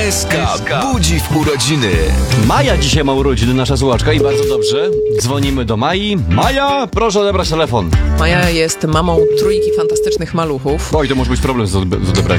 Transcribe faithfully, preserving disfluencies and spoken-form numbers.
S K budzi w urodziny. Maja dzisiaj ma urodziny, nasza słuchaczka, i bardzo dobrze. Dzwonimy do Mai. Maja, proszę odebrać telefon. Maja jest mamą trójki fantastycznych maluchów. Oj, to może być problem z, odb- z odebraniem.